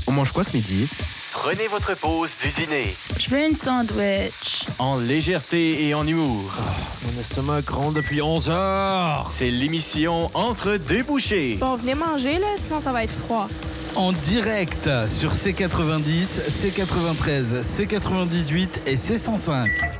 On mange quoi ce midi? Prenez votre pause du dîner. Je veux une sandwich. En légèreté et en humour. Mon estomac gronde depuis 11 heures. C'est l'émission Entre deux bouchées. Bon, venez manger, là, sinon ça va être froid. En direct sur C90, C93, C98 et C105.